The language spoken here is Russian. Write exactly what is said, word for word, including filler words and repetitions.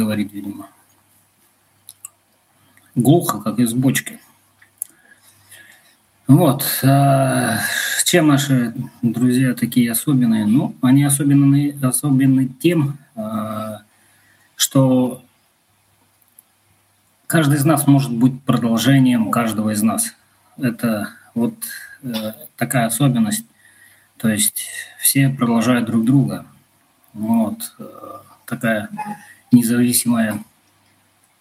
говорит, видимо. Глухо, как из бочки. Вот. А чем наши друзья такие особенные? Ну, они особенные, особенны тем, что каждый из нас может быть продолжением каждого из нас. Это вот такая особенность. То есть все продолжают друг друга. Вот. Такая независимая